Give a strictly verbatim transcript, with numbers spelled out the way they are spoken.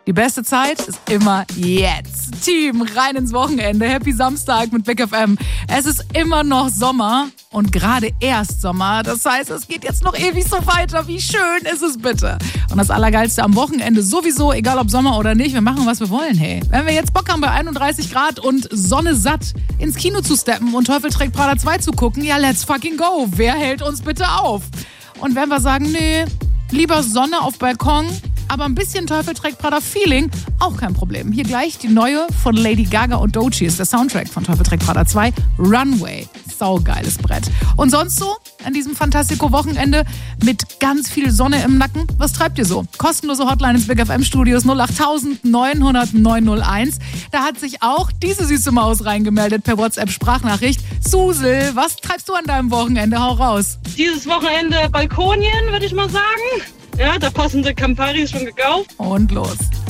Die beste Zeit ist immer jetzt. Team, rein ins Wochenende. Happy Samstag mit Big F M. Es ist immer noch Sommer und gerade erst Sommer. Das heißt, es geht jetzt noch ewig so weiter. Wie schön ist es bitte? Und das Allergeilste am Wochenende sowieso, egal ob Sommer oder nicht, wir machen, was wir wollen, hey. Wenn wir jetzt Bock haben, bei einunddreißig Grad und Sonne satt ins Kino zu steppen und Teufel trägt Prada zwei zu gucken, ja, let's fucking go. Wer hält uns bitte auf? Und wenn wir sagen, nee, lieber Sonne auf Balkon, aber ein bisschen Teufel trägt Prada Feeling, auch kein Problem. Hier gleich die neue von Lady Gaga und Doechii ist der Soundtrack von Teufel trägt Prada zwei, Runway. Saugeiles Brett. Und sonst so an diesem Fantastico-Wochenende mit ganz viel Sonne im Nacken? Was treibt ihr so? Kostenlose Hotline ins Big F M-Studios null acht neun null null neun null eins. Da hat sich auch diese süße Maus reingemeldet per WhatsApp-Sprachnachricht. Susel, was treibst du an deinem Wochenende? Hau raus. Dieses Wochenende Balkonien, würde ich mal sagen. Ja, der passende Campari ist schon gekauft. Und los.